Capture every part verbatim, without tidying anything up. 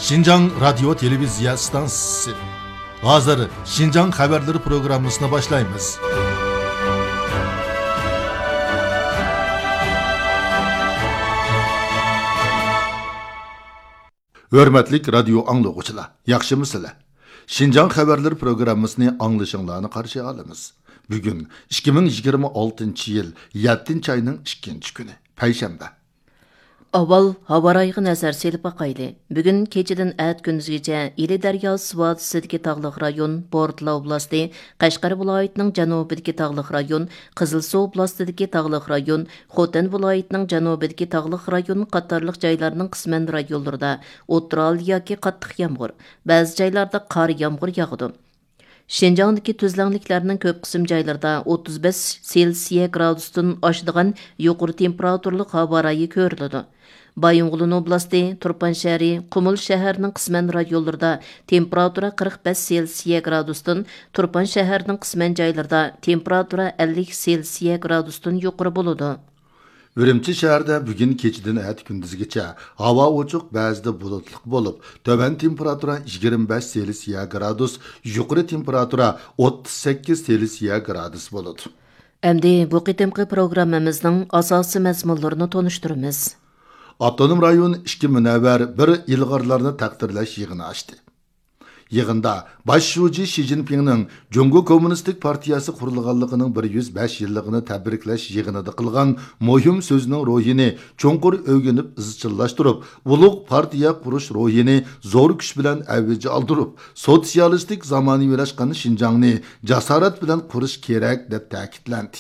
Şinjan Radyo Televizya Stansisi. Hazır Şinjan Haberleri programmasına başlayımız. Hörmetlik radyo anlıqçılar, yaxşımısılar? Şinjan Haberleri programmasını anlaşılığını karşı alımız. Bugün iki bin yigirma oltinchi yıl yettinchi ayının ikkinchi kuni, payshanba. Avval havarayğı nazar selip bakaylı. Bugün keçiden ət gündüzgece İli Daryosi vodisidagi tağlıq rayon, Bordla oblasti, Qashqar viloyatining janubidagi tağlıq rayon, Qizilsuv oblastidagi tağlıq rayon, Xotan viloyatining janubidagi tağlıq rayon qatorliq joylarning qisman rayonlarida o'ttiral yoki qattiq yomg'ir, ba'zi joylarda qor yomg'ir yog'di. Şinjandagi tuzlanliklarning ko'p qism joylarida o'ttiz besh Selsiya gradusdan oshadigan yuqori temperaturli havo rayi ko'riladi. Bayonqulun oblasti, Turpan shahri, Qumul shahrining qisman rayonlarida temperatura qirq besh Selsiya gradusdan, Turpan shahrining qisman joylarida temperatura ellik Selsiya gradusdan yuqori bo'ladi. Ürümçi şəhərdə bugün keçidin ət gündüzgəcə hava oçuq, bəzida bulutluq bo'lib, töbən temperatura yigirma besh Selsiya gradus, yuqori temperatura o'ttiz sakkiz Selsiya gradus bo'ladi. Əmdi bu qitimqi proqramımızın asası məzmunlarını tonuşturumuz. Avtonom rayon ikki münəvvər bir ilğarlarını təqdirləş yığını açdı. Yığında baş şuji Xi Jinpingning Jungo Kommunistik Partiyasi qurilganligining bir yuz besh yilligini tabriklash yig'inida qilgan muhim so'zining ro'yini cho'nqur o'rganib izchillashtirib, ulug' partiya qurish ro'yini zo'r kuch bilan avj oldirib, sotsialistik zamonaviylashgan Xinjiangni jasorat bilan qurish kerak deb ta'kidlandi.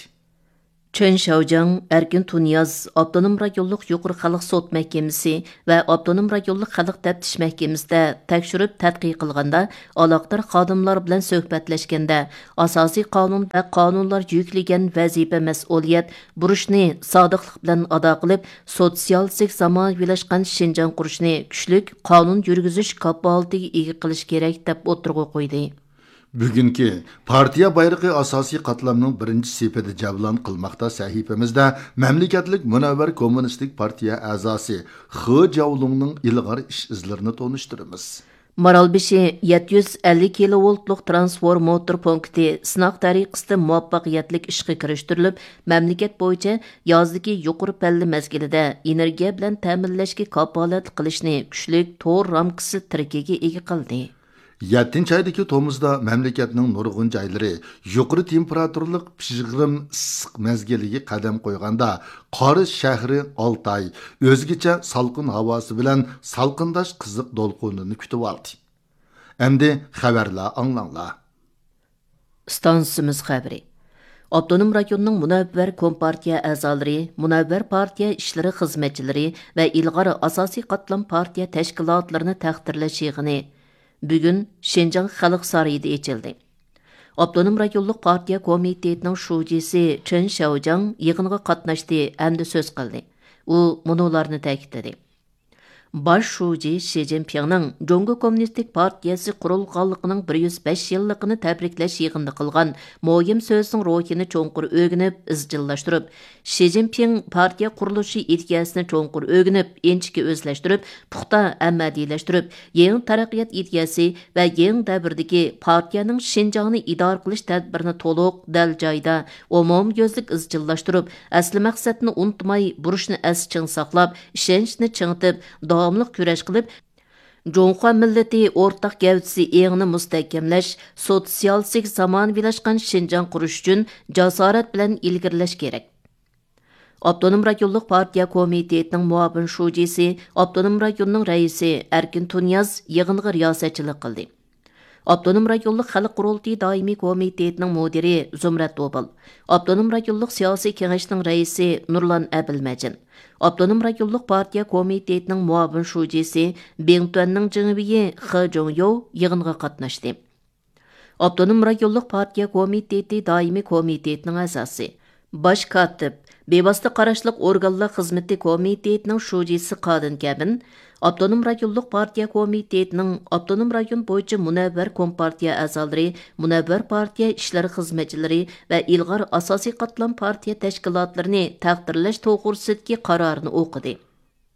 Чөн Шаужаң, Әркін Тунияз, Абдоным районлық Юқыр Халық Сот Мәхкемесі вә Абдоным районлық Халық Тәптіш Мәхкемесінде тәкшүріп тәтқиқ қылғанда, алақтар қадымлар білән сөхбәтләшкенде, асаси қанун вә қанунлар жүклеген вәзипе мәс'улiyet buruşni sadiqlik bilan ado qilib, sotsialistik zamonaviylashgan Şinjan qurishni kuchlik qonun yurgizish kapolatiga ega qilish kerak deb o'tirg'i qo'ydi. Bugünkü partiya bayrıqı asosiy qatlamning birinchi sepida javlon qilmoqda sahifamizda mamlakatlik Munavvar Kommunistik Partiya a'zosi Xi Javlungning ilg'or ish izlarini tonishtiramiz. Maralbeshi yetti yuz ellik kilovoltlik transformator punkti sinaq tariqasida muvaffaqiyatlik ishga kirishtirilib, mamlakat bo'yicha yozdagi yuqori palli mezgilida energiya bilan ta'minlashga kafolat qilishni kuchlik to'r ramkasi tirikiga ega qildi. yettinchi aydagi tomuzda mamlakatning nurg'un joylari yuqori temperaturlik pishg'irim issiq mezgiliga qadam qo'yganda, Qori shahri Oltay o'zgacha salqin havosi bilan salqindash qiziq do'lqinini kutib oldi. Endi xabarlar anglanglar. Stansimiz xabari. Abdunum rayonunun Munavvar Kompartiya a'zolari, Munavvar partiya ishlari xizmatchilari va ilg'ori asosiy qatlam partiya tashkilotlarini taqdirlash yig'ini Bugün Şinjan Xalq sarayida echildi. Abdunum rayonluq partiya komitetining shujisi Chön Shaojang yig'inga qatnashdi hamda so'z qildi. U munolarni ta'kidladi. Baş şuji Xi Jinpingning Jungo Kommunistik Partiyasi qurilganligining bir yuz besh yilligini tabriklash yig'inida qilgan muhim so'zining ruhini cho'nqur o'rganib, izchillashtirib, Xi Jinping partiya qurilishi ideyasini cho'nqur o'rganib, enchikka o'zlashtirib, puxta amaliyleştirib, yangi taraqqiyot ideyasi va yangi davrdagi partiyaning Xinjiangni idora qilish tadbirini to'liq dal joyda umumyuzlik izchillashtirib, asli maqsadni unutmay, burishni as-ching saqlab, ishonchni chingitib, davomli kurash qilib, Jonqa millati o'rtaq gavdisi engni mustahkamlash, sotsialistik zamonaviylashgan Xinjiang qurish uchun jasorat bilan ilgirlash kerak. Abdunum rayonluq partiya komitetining muavin shujisi, Abdunum rayonining raisi Erkin Tuniyaz yig'inga riyosatchilik qildi. Abdunum rayonluq Xalq qurultiyi doimiy komitetining mudiri Zumrat Dobal, Abdunum rayonluq siyosiy kengashning raisi Nurlan Abilmajin, Abdunum rayonluq partiya komitetining muavin shujisi Bengtuanning jinibiyi Xi Jongyo yig'inga qatnashdi. Abdunum rayonluq partiya komiteti doimiy komitetining a'zosi Baş katib, bevosita qarashliq organlar xizmati komitetining shujisi Qadin Kabin, Abdunum rayonluq partiya komitetining Abdunum rayon bo'yicha Munavvar Kompartiya a'zolari, Munavvar partiya ishlari xizmatchilari va ilg'or asosiy qatlam partiya tashkilotlarini taqdirlash to'g'risidagi qarorini o'qidi.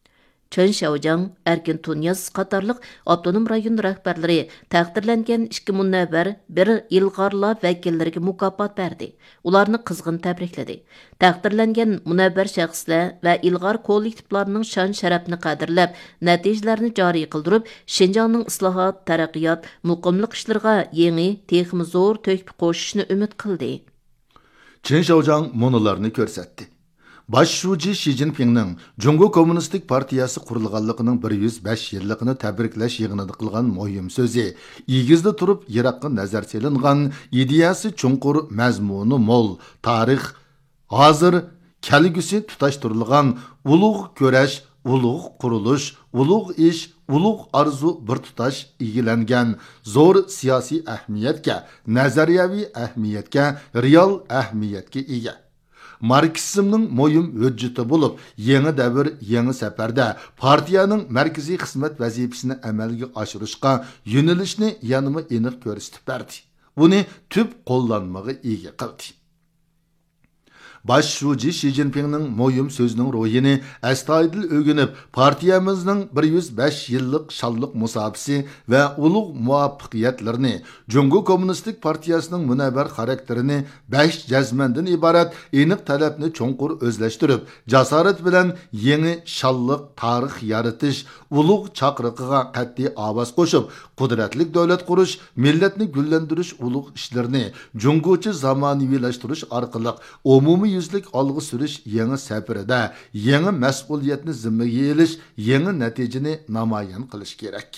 Чөн Шаожаң, Әркен Туньяз қатарлық автоном район рәхбәрләре тәқдирләнгән ikki munavvar bir ilg'orlar vakillariga mukofot berdi. Ularni qizg'in tabrikladi. Taqdirlangan munavvar shaxslar va ilg'or kollektivlarning shon sharafini qadrlab, natijalarni joriy qildirib, Şinjanning islohot, taraqqiyot, muqimlik ishlariga yangi, texmi zo'r to'kpi qo'shishni umid qildi. Chen Shaojang monolarni ko'rsatdi. Baş şuji Xi Jinpingning Jungo Kommunistik Partiyasi qurilganligining bir yuz besh yilligini tabriklash yig'inida qilgan muhim so'zi, egizda turib yiroqqa nazar selingan, ideyasi chunqur, mazmuni mo'l, tarix, hozir kelgusi tutashtirilgan ulug' kurash, ulug' qurilish, ulug' ish, ulug' arzu bir tutash egilangan zo'r siyosiy ahamiyatga, nazariyaviy ahamiyatga, real ahamiyatga ega. Marksizmning mo'yim hujjati bo'lib, yangi davr, yangi safarda partiyaning markaziy xizmat vazifasini amalga oshirishga yo'nalishni yanama aniq ko'rsatib berdi. Buni tub qo'llanmaga ega qildi. Baş şuji Xi Jinpingning mo'yim so'zining ro'yini astoydil o'rganib, partiyamizning bir yuz besh yillik shalliq musofasi va ulug' muvaffaqiyatlarini, Jungo Kommunistik Partiyasining munavvar xarakterini besh jazmandan iborat aniq talabni cho'nqur o'zlashtirib, jasorat bilan yangi shalliq tarix yaratish, ulug' chaqiriqiga qat'iy ovoz qo'shib, qudratli davlat qurish, millatni gullantirish ulug' ishlarini Jungochi zamonaviylashtirish orqali umumiy yüzlük algı sürüş yangi safarida yangi mas'uliyatni zimmaga elish, yangi natijani namoyon qilish kerak.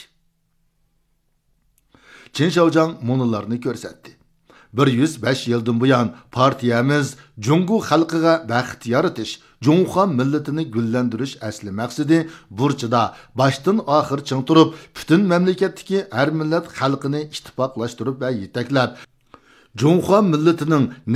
Chen Shaojang monolarni ko'rsatdi. bir yuz besh yildan buyon partiyamiz Jungo xalqiga baxt yaratish, Junxan millatini gullantirish asli maqsadi burchida boshdan oxir ching turib, butun mamlakatdagi har millat xalqini ittifoqlashtirib va yetaklab, Junxan millatining